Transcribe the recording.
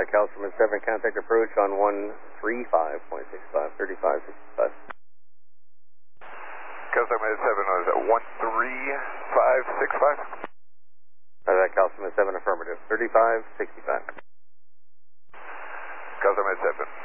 Calcium 7, contact approach on 135.65, 3565. Calcium 7 was at 13565. Calcium 7, affirmative, 3565. Calcium 7.